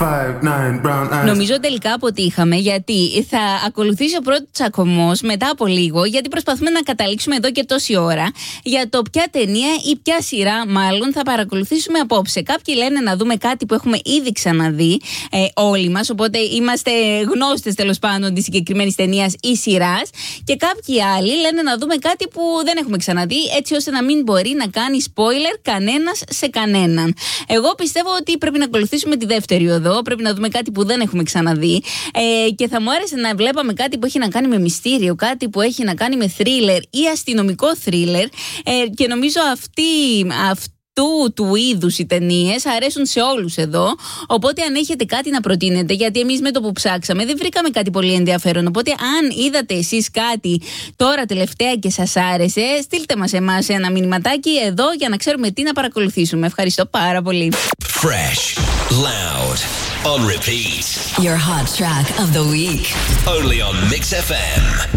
Νομίζω τελικά αποτύχαμε, γιατί θα ακολουθήσει ο πρώτος τσακωμός μετά από λίγο, γιατί προσπαθούμε να καταλήξουμε εδώ και τόση ώρα για το ποια ταινία ή ποια σειρά μάλλον θα παρακολουθήσουμε απόψε. Κάποιοι λένε να δούμε κάτι που έχουμε ήδη ξαναδεί όλοι μας, οπότε είμαστε γνώστες τέλος πάντων της συγκεκριμένης ταινίας ή σειράς, και κάποιοι άλλοι λένε να δούμε κάτι που δεν έχουμε ξαναδεί, έτσι ώστε να μην μπορεί να κάνει spoiler κανένας σε κανέναν. Εγώ πιστεύω ότι πρέπει να ακολουθήσουμε τη δεύτερη οδό, πρέπει να δούμε κάτι που δεν έχουμε ξαναδεί, και θα μου άρεσε να βλέπαμε κάτι που έχει να κάνει με μυστήριο, κάτι που έχει να κάνει με thriller ή αστυνομικό thriller, και νομίζω του είδους οι ταινίες αρέσουν σε όλους εδώ. Οπότε αν έχετε κάτι να προτείνετε, γιατί εμείς με το που ψάξαμε δεν βρήκαμε κάτι πολύ ενδιαφέρον, οπότε αν είδατε εσείς κάτι τώρα τελευταία και σας άρεσε, στείλτε μας εμάς ένα μηνυματάκι εδώ για να ξέρουμε τι να παρακολουθήσουμε. Ευχαριστώ πάρα πολύ. Fresh, loud, on repeat. Your hot track of the week. Only on Mix FM.